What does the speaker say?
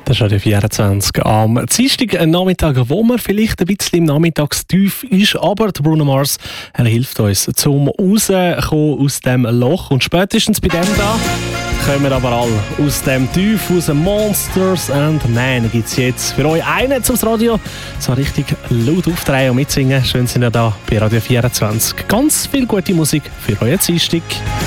Das ist Radio 24 am Dienstag Nachmittag, wo man vielleicht ein bisschen im Nachmittagstief ist, aber der Bruno Mars, er hilft uns zum rauskommen aus dem Loch, und spätestens bei dem da kommen wir aber alle aus dem Tief, aus dem Monsters and Men. Gibt es jetzt für euch einen zum Radio, so richtig laut aufdrehen und mitsingen. Schön sind ihr da bei Radio 24. Ganz viel gute Musik für euren Dienstag.